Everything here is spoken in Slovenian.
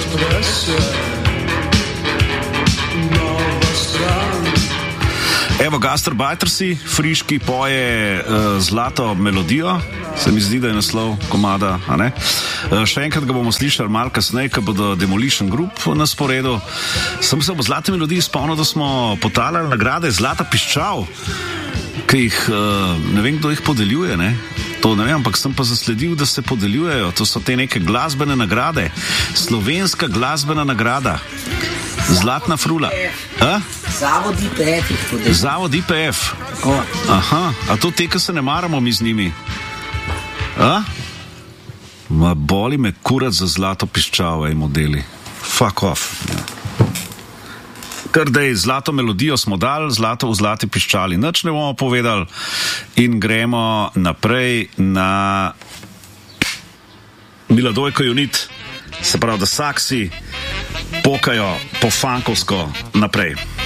Evo, Gastarbajtersi, friški poje Zlato melodijo, se mi zdi, da je naslov komada, a ne? Še enkrat ga bomo slišali malo kasneje, ko bodo Demolition Group na sporedu. Sem se ob Zlati melodiji spomnil, da smo potalali nagrade Zlata piščal, ki jih, ne vem, kdo jih podeljuje, ne? To ne vem, ampak sem pa zasledil, da se podeljujejo. To so te neke glasbene nagrade. Slovenska glasbena nagrada. Zlatna frula. Zavod IPF jih podeljuje. Zavod IPF. Aha, a to te, ki se ne maramo mi z njimi? Ma boli me kurat za Zlato piščal, modeli. Fuck off. Kar dej, Zlato melodijo smo dali, zlato v Zlati piščali. Nič ne bomo povedali in gremo naprej na Miladojko Junit. Se pravi, da saksi pokajo po fankovsko naprej.